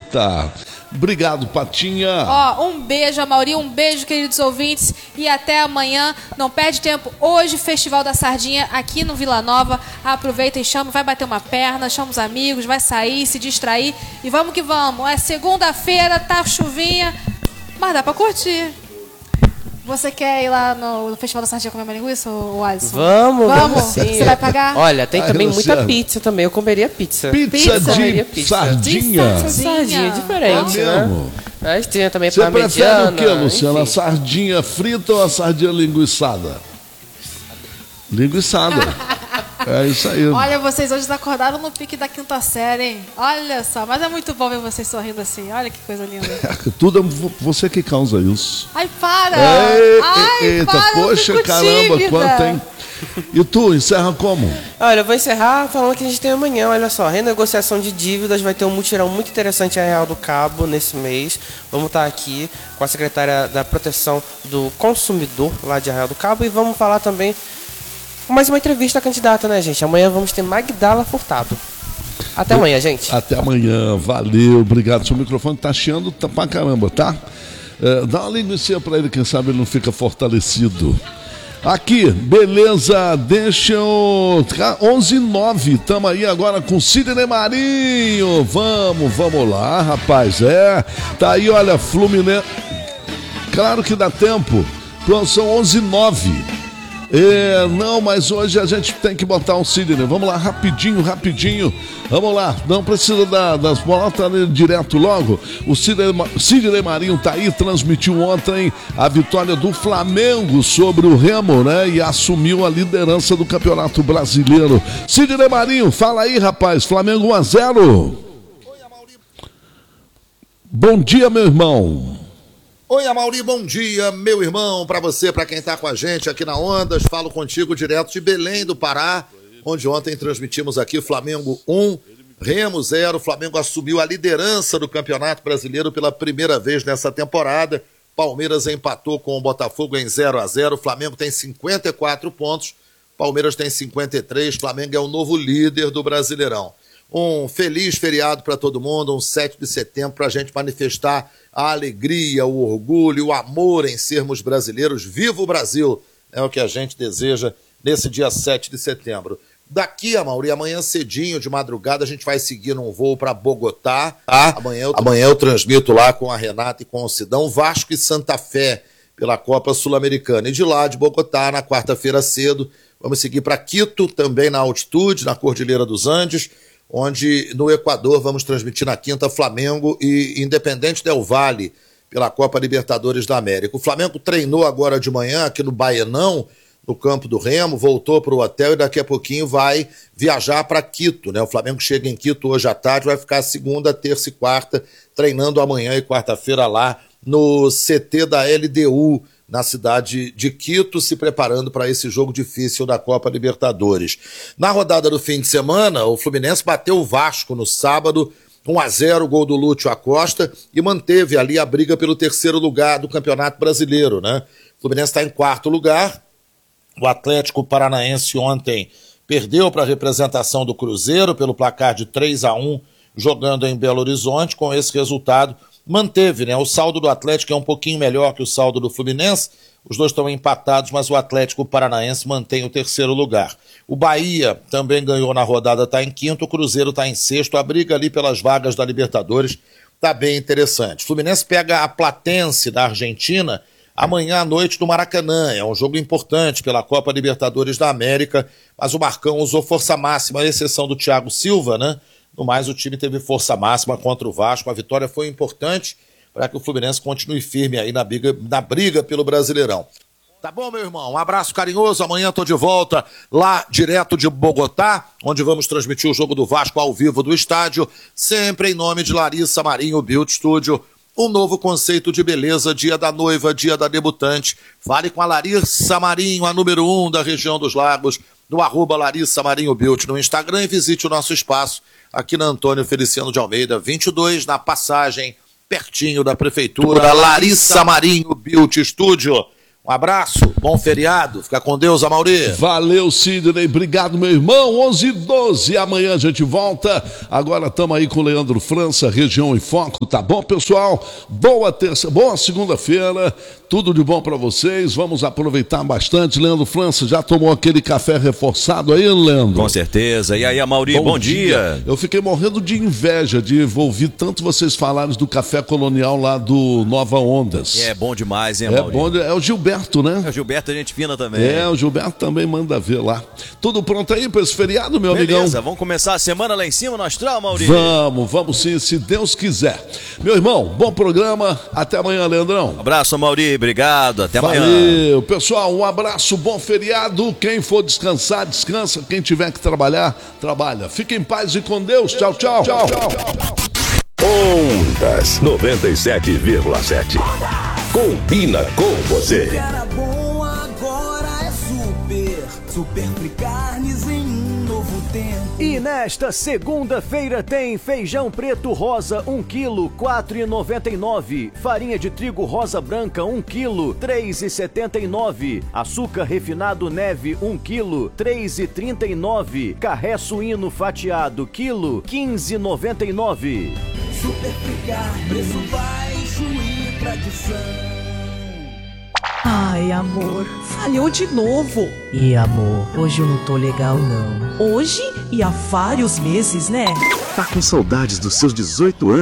frita. Obrigado, Patinha. Ó, um beijo, Amaury, um beijo, queridos ouvintes, e até amanhã. Não perde tempo. Hoje, Festival da Sardinha aqui no Vila Nova. Aproveita e chama, vai bater uma perna, chama os amigos, vai sair, se distrair. E vamos que vamos. É segunda-feira, tá chuvinha, mas dá pra curtir. Você quer ir lá no Festival da Sardinha comer uma linguiça, ou Alisson? Vamos sim. Você vai pagar? Olha, tem também muita pizza também. Eu comeria pizza. Pizza de sardinha? Sardinha diferente, né? Mas tem também Você prefere o que, Luciana? A enfim. sardinha frita ou a sardinha linguiçada? Linguiçada. É isso aí. Olha, vocês hoje acordaram no pique da quinta série, hein? Olha só, mas é muito bom ver vocês sorrindo assim. Olha que coisa linda. Tudo é você que causa isso. Ai, para! Eita, para, poxa, caramba, quanto, hein? E tu, encerra como? Olha, eu vou encerrar falando que a gente tem amanhã, olha só, renegociação de dívidas, vai ter um mutirão muito interessante em Arraial do Cabo nesse mês. Vamos estar aqui com a secretária da Proteção do Consumidor lá de Arraial do Cabo e vamos falar também mais uma entrevista à candidata, né, gente? Amanhã vamos ter Magdala Furtado. Até amanhã, gente. Até amanhã, valeu, obrigado. Seu microfone tá chiando pra caramba, tá? Dá uma linguiça pra ele, quem sabe ele não fica fortalecido. Aqui, beleza, deixa eu... 11h09, tamo aí agora com Sidney Marinho. Vamos lá, rapaz, tá aí, olha, Fluminense... Claro que dá tempo, são 11h09. Não, mas hoje a gente tem que botar um Sidney. Vamos lá, rapidinho. Vamos lá, não precisa das bolas, tá direto logo. O Sidney Marinho tá aí, transmitiu ontem a vitória do Flamengo sobre o Remo, né? E assumiu a liderança do Campeonato Brasileiro. Sidney Marinho, fala aí, rapaz. Flamengo 1-0. Oi, Amaury. Bom dia, meu irmão. Oi, Amaury, bom dia, meu irmão, para você, para quem tá com a gente aqui na Ondas, falo contigo direto de Belém do Pará, onde ontem transmitimos aqui Flamengo 1, Remo 0, o Flamengo assumiu a liderança do Campeonato Brasileiro pela primeira vez nessa temporada, Palmeiras empatou com o Botafogo em 0-0, o Flamengo tem 54 pontos, Palmeiras tem 53, Flamengo é o novo líder do Brasileirão. Um feliz feriado para todo mundo, um 7 de setembro para a gente manifestar a alegria, o orgulho, o amor em sermos brasileiros. Viva o Brasil! É o que a gente deseja nesse dia 7 de setembro. Daqui, Amaury, amanhã cedinho, de madrugada, a gente vai seguir num voo para Bogotá. Amanhã eu transmito lá com a Renata e com o Sidão, Vasco e Santa Fé, pela Copa Sul-Americana. E de lá, de Bogotá, na quarta-feira cedo, vamos seguir para Quito, também na altitude, na Cordilheira dos Andes, onde no Equador vamos transmitir na quinta Flamengo e Independente Del Valle pela Copa Libertadores da América. O Flamengo treinou agora de manhã aqui no Baenão, no campo do Remo, voltou para o hotel e daqui a pouquinho vai viajar para Quito, né? O Flamengo chega em Quito hoje à tarde, vai ficar segunda, terça e quarta, treinando amanhã e quarta-feira lá no CT da LDU, na cidade de Quito, se preparando para esse jogo difícil da Copa Libertadores. Na rodada do fim de semana, o Fluminense bateu o Vasco no sábado, 1-0, gol do Lúcio Acosta, e manteve ali a briga pelo terceiro lugar do Campeonato Brasileiro, né? O Fluminense está em quarto lugar, o Atlético Paranaense ontem perdeu para a representação do Cruzeiro pelo placar de 3-1, jogando em Belo Horizonte. Com esse resultado, manteve, né? O saldo do Atlético é um pouquinho melhor que o saldo do Fluminense, os dois estão empatados, mas o Atlético Paranaense mantém o terceiro lugar. O Bahia também ganhou na rodada, está em quinto, o Cruzeiro está em sexto, a briga ali pelas vagas da Libertadores está bem interessante. O Fluminense pega a Platense da Argentina amanhã à noite no Maracanã, é um jogo importante pela Copa Libertadores da América, mas o Marcão usou força máxima, à exceção do Thiago Silva, né? No mais, o time teve força máxima contra o Vasco. A vitória foi importante para que o Fluminense continue firme aí na briga pelo Brasileirão. Tá bom, meu irmão? Um abraço carinhoso. Amanhã estou de volta lá direto de Bogotá, onde vamos transmitir o jogo do Vasco ao vivo do estádio, sempre em nome de Larissa Marinho Beauty Studio. Um novo conceito de beleza, dia da noiva, dia da debutante. Fale com a Larissa Marinho, a número 1 da região dos Lagos, no @Larissa Marinho Beauty no Instagram, e visite o nosso espaço aqui na Antônio Feliciano de Almeida, 22, na Passagem, pertinho da Prefeitura. Larissa Marinho Beauty Studio. Um Um abraço, bom feriado, fica com Deus, Amauri. Valeu, Sidney, obrigado, meu irmão. 11h12, amanhã a gente volta. Agora estamos aí com o Leandro França, Região em Foco, tá bom, pessoal? Boa segunda-feira, tudo de bom para vocês. Vamos aproveitar bastante. Leandro França, já tomou aquele café reforçado aí, Leandro? Com certeza. E aí, Amauri, bom dia. Eu fiquei morrendo de inveja de ouvir tanto vocês falarem do café colonial lá do Nova Ondas. É bom demais, hein, Amauri? É o Gilberto, né? É o Gilberto, gente fina também. O Gilberto também manda ver lá. Tudo pronto aí para esse feriado, meu amigão? Beleza, vamos começar a semana lá em cima no Astral, Mauri? Vamos sim, se Deus quiser. Meu irmão, bom programa. Até amanhã, Leandrão. Abraço, Mauri. Obrigado. Até amanhã. Valeu. Pessoal, um abraço, bom feriado. Quem for descansar, descansa. Quem tiver que trabalhar, trabalha. Fique em paz e com Deus. Tchau, tchau. Ondas 97,7. Combina com você. Era bom, agora é super Fricarnes em um novo tempo. E nesta segunda-feira tem feijão preto rosa 1 kg, 4,99. Farinha de trigo rosa branca 1 kg, 3,79. Açúcar refinado neve 1 kg, 3,39. Carré suíno fatiado quilo, 15,99. Super Fricar, preço baixo e tradição. Ai, amor, falhou de novo. E amor, hoje eu não tô legal não. Hoje e há vários meses, né? Tá com saudades dos seus 18 anos?